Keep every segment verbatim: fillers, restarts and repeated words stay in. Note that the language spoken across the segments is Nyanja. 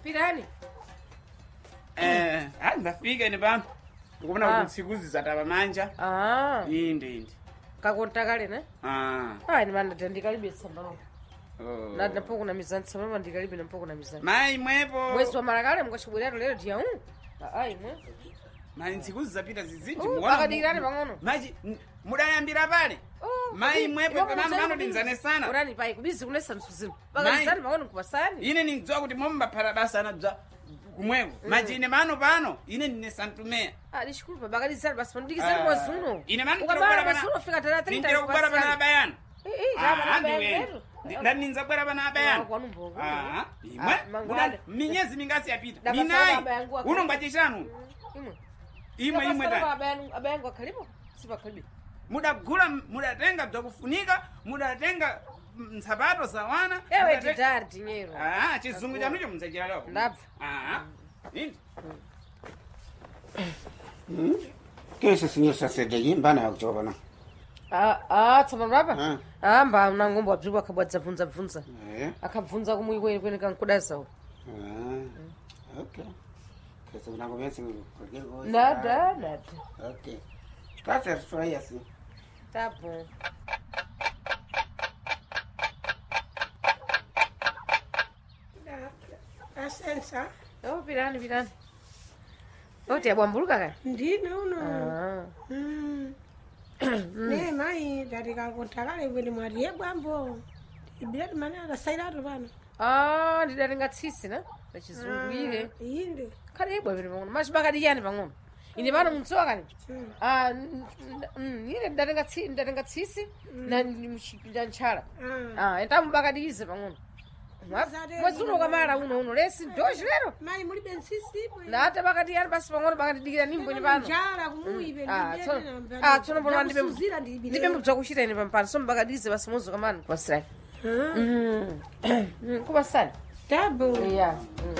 Pirani. Eh, ah ndafika ine pano. Ukubona Ah. kuti tsikuzi zataba manja. Ah. Inde inde. Kakonta kale ne? Ah. Ah, ni manda ndikalibetsa mbalo. Oh. Na napo kuna mizani sama ndikalibe napo kuna mizani. Mai mwepo. Mwezi wa Malakale mukachibwera lero dia u. Ah, imwe. Mai tsikuzi zapita zizinji Oh, muona. akadirani pang'ono. Maji n- mudayambira pale. Oh. Mai mwepo Iwo pamama muzani mano kubizi. tinzane sana. Urani pai kubizi kulesa msuzino. Mai. Bakalizani pang'ono kubasani. Ine ninzwa kuti momba parabasa anabza kumweko. Maji ine mano pano ine ndine santumea. Ah, dishukuru pa bakalizani basi ndikizani Ah. kwa zuno. Ine mano ukabara ndikubwera basuno fika tarehe Ndindira kubwera bana bayana. Eh, eh, kama na bayana. ndaninza bwera bana bayana. Kwa numbo. Ah, imwe. Ah, mangwale. Muda- Minyezi mingasi yapita. Ndabasa Minayi. abayangu akali. Uno mbachishanu. Imwe. Imwe imwe ta. ta. Abayangu abayangu akalipo. Sipa kalibi. Mudagula mudatenga bza kufunika, mudatenga nsapato za wana. Ewe mudatenga- titari tinyero. Ah, chizungu chanucho mzajira leo. Ndapfa. Ah. Indi. Kesi sinyo sasede yimbana yakuchobana. Ah, ah, tsama rapa? Ah. Ah, mba unangombo abzibwa akabwadza bvunza bvunza. Eh. Akabvunza kumuyikwe kwene kankudaza. Ah. Okay. Kesi unangomesi kugego. Nada, nada. Okay. Kasa swaye si. Tá bom. Asensa Oh, pirani, pirani. Oh, tia bwambuluka ka? ndine uno Ah. Mm. ne mai darika kontakale bwene mwariye bwambo ibirati mane akasairatu pano Ah, ndidatenga tsisi na? Pachizungu ile. inde Kale ibwe pene pang'ono. Machibakadi yani pang'ono. Ine pano mutsowa kani? Mm. Ah, n- n- mm, ile ndatenga tsisi, ndatenga tsisi na ndimuchipinda nchala. Ah. Ah, entamubakadize pang'ono. Mazade- Mwezi uno kamara uno uno lesi ndoshi lero. mai muli bensisi bwe Na hata bakati yani basi pang'ono bakati dikira nimbo ni pano. njala kumuibe Ah, tsono. Ah, tsono mbona ndibe ndibuzira ndibile ndibe mubza kuchita ine pampano so mbakadize basi muzo kamani kwasira. Mm. Mm, kuba sana. tabo Yeah. Mm.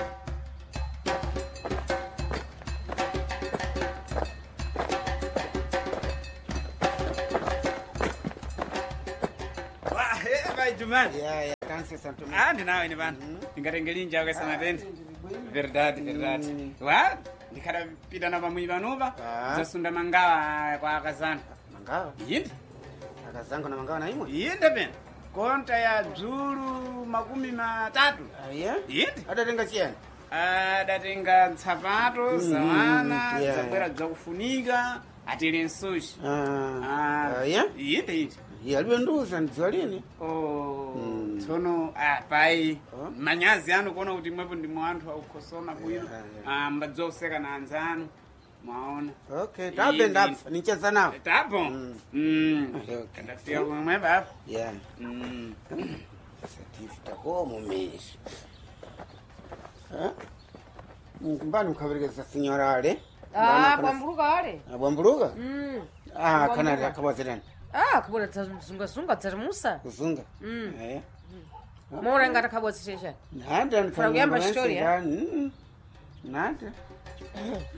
Wah, eh, bai Jumani. Ya ya kansi santume. Ah, ndinawe ni bana. Ningatengelinja kwa sana tena. Verdade, verdade. Wa? Ndikada pita na pamwi panupa. Ah. Zasunda mangawa kwa akazana. Mangawa. Yindi? Akazangu na mangawa na imwe. Yinde pena. Konta ya dzulu makumi matatu. Ah yeah. Yindi? Adatenga chiyani. Ah, datenga nsapato, zawana, yeah. zabwera dzakufunika, atile nsushi. Ah. Ah yeah. Yinde yindi. Yaliwe nduza ndizalini. Oh, Mm. tsono ah pai Oh. manyazi anu kuona kuti mwepo ndi muanthu aukhosona bwino. Yeah, yeah. Ah, mbadzoseka na anzanu. Mwaona. Okay, tabe ndapfa nicheza nawo. Tapo. Mm. Mm. Okay. Ndafika kumwe baba. Yeah. Mm. Certificate ko mumisi. Eh? Mbani mkaberegeza signora ale. Ah, bwambuluka ale. Abwambuluka? Mm. Ah, kana Bwambuluka. akabazirani. Ah, kubona tazunga zunga tsarimusa. Kuzunga. Mm. Eh. Mora ngata kabotsi shesha. Nada Funa kuyamba story, eh? Nada.